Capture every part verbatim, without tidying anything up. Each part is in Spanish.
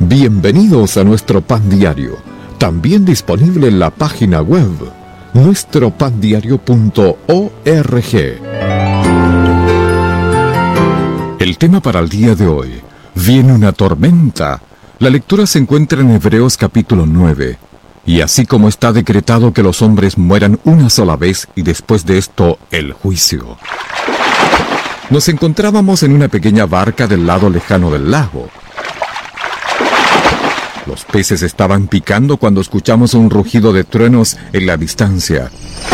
Bienvenidos a nuestro Pan Diario, también disponible en la página web nuestro pan diario punto org. El tema para el día de hoy: viene una tormenta. La lectura se encuentra en Hebreos capítulo nueve. Y así como está decretado que los hombres mueran una sola vez y después de esto el juicio. Nos encontrábamos en una pequeña barca del lado lejano del lago. Los peces estaban picando cuando escuchamos un rugido de truenos en la distancia.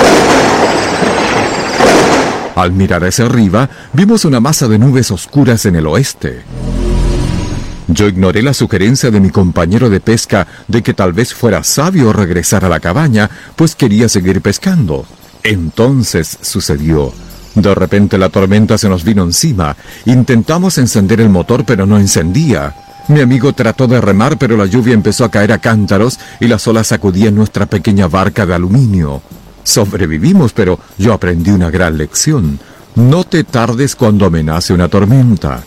Al mirar hacia arriba, vimos una masa de nubes oscuras en el oeste. Yo ignoré la sugerencia de mi compañero de pesca de que tal vez fuera sabio regresar a la cabaña, pues quería seguir pescando. Entonces sucedió. De repente la tormenta se nos vino encima. Intentamos encender el motor, pero no encendía. Mi amigo trató de remar, pero la lluvia empezó a caer a cántaros y las olas sacudían nuestra pequeña barca de aluminio. Sobrevivimos, pero yo aprendí una gran lección. No te tardes cuando amenace una tormenta.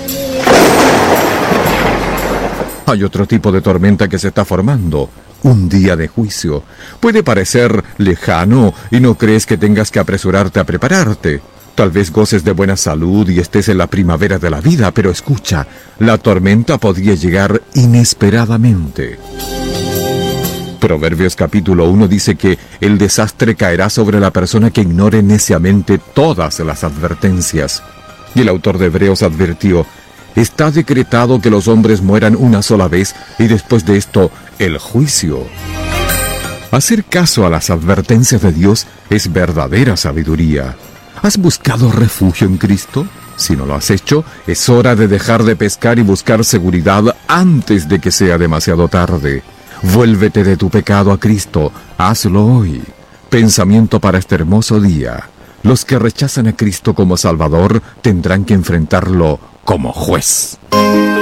Hay otro tipo de tormenta que se está formando. Un día de juicio. Puede parecer lejano y no crees que tengas que apresurarte a prepararte. Tal vez goces de buena salud y estés en la primavera de la vida, pero escucha, la tormenta podría llegar inesperadamente. Proverbios capítulo uno dice que el desastre caerá sobre la persona que ignore neciamente todas las advertencias. Y el autor de Hebreos advirtió: está decretado que los hombres mueran una sola vez y después de esto el juicio. Hacer caso a las advertencias de Dios es verdadera sabiduría. ¿Has buscado refugio en Cristo? Si no lo has hecho, es hora de dejar de pescar y buscar seguridad antes de que sea demasiado tarde. Vuélvete de tu pecado a Cristo. Hazlo hoy. Pensamiento para este hermoso día: los que rechazan a Cristo como Salvador tendrán que enfrentarlo como juez.